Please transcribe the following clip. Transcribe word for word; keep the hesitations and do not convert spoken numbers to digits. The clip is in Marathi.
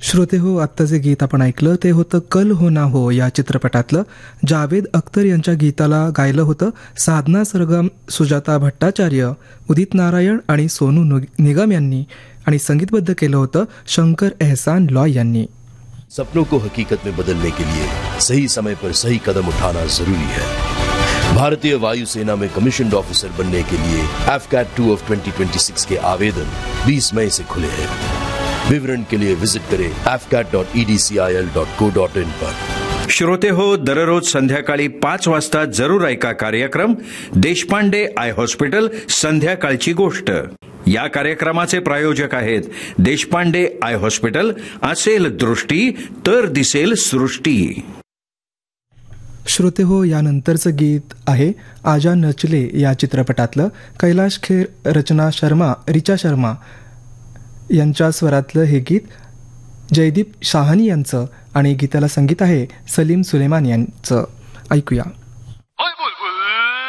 श्रोते हो, आत्ता जे गीत आपण ऐकलं ते होतं कल हो ना हो या चित्रपटातलं. जावेद अख्तर यांच्या गीताला गायलं होतं साधना सरगम, सुजाता भट्टाचार्य, उदित नारायण आणि सोनू निगम यांनी आणि संगीतबद्ध केलं होतं शंकर एहसान लॉय यांनी. सपनों को हकीकत में बदलने के लिए सही समय पर सही कदम उठाना जरूरी है. भारतीय वायुसेना में कमीशन्ड ऑफिसर बनने के लिए AFCAT two of twenty twenty six के आवेदन बीस मई से खुले हैं. विवरण के लिए विजिट करें F cat dot E D C I L dot co dot in पर. श्रोते हो, दररोज संध्याकाळी पाच वाजता जरूर ऐका कार्यक्रम देशपांडे आय हॉस्पिटल संध्याकाळची गोष्ट. या कार्यक्रमाचे प्रायोजक आहेत देशपांडे आय हॉस्पिटल. असेल दृष्टी तर दिसेल सृष्टी. श्रोते हो, यानंतरचं गीत आहे आजा नचले या चित्रपटातलं. कैलाश खेर, रचना शर्मा, रिचा शर्मा यांच्या स्वरातलं हे गीत जयदीप शाहानी यांचं आणि गीताला संगीत आहे सलीम सुलेमान यांचं. ऐकूया.